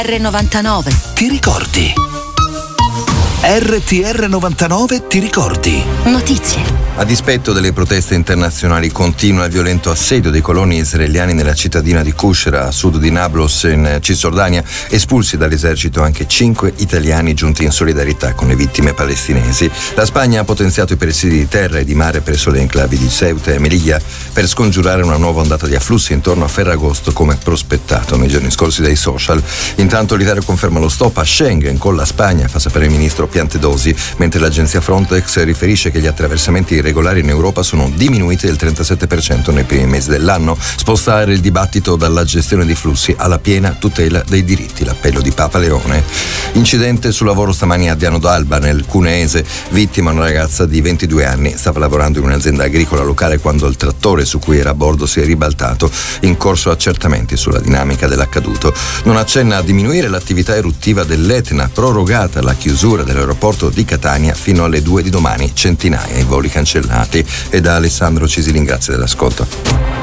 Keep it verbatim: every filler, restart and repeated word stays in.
R novantanove. Ti ricordi? R T R novantanove ti ricordi? Notizie. A dispetto delle proteste internazionali continua il violento assedio dei coloni israeliani nella cittadina di Qushra, a sud di Nablus, in Cisgiordania, espulsi dall'esercito anche cinque italiani giunti in solidarietà con le vittime palestinesi. La Spagna ha potenziato i presidi di terra e di mare presso le enclavi di Ceuta e Melilla per scongiurare una nuova ondata di afflussi intorno a Ferragosto, come prospettato nei giorni scorsi dai social. Intanto l'Italia conferma lo stop a Schengen con la Spagna, fa sapere il ministro Piantedosi, mentre l'agenzia Frontex riferisce che gli attraversamenti irregolari in Europa sono diminuiti del trentasette per cento nei primi mesi dell'anno. Spostare il dibattito dalla gestione di flussi alla piena tutela dei diritti, l'appello di Papa Leone. Incidente sul lavoro stamani a Diano d'Alba, nel Cuneese, vittima una ragazza di ventidue anni, stava lavorando in un'azienda agricola locale quando il trattore su cui era a bordo si è ribaltato, in corso accertamenti sulla dinamica dell'accaduto. Non accenna a diminuire l'attività eruttiva dell'Etna, prorogata la chiusura dell'aeroporto di Catania fino alle due di domani, centinaia i voli cancellati. E da Alessandro Cisilin, grazie dell'ascolto.